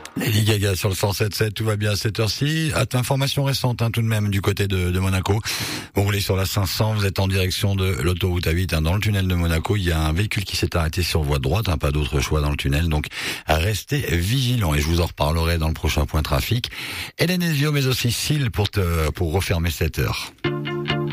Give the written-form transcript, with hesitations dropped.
Lady Gaga sur le 107.7, tout va bien à cette heure-ci. Information récente tout de même du côté de Monaco. Vous roulez sur la 500, vous êtes en direction de l'autoroute A8. Dans le tunnel de Monaco, il y a un véhicule qui s'est arrêté sur voie droite, pas d'autre choix dans le tunnel, donc restez vigilants. Et je vous en reparlerai dans le prochain point trafic. Hélène Ezio, mais aussi Syl pour refermer cette heure.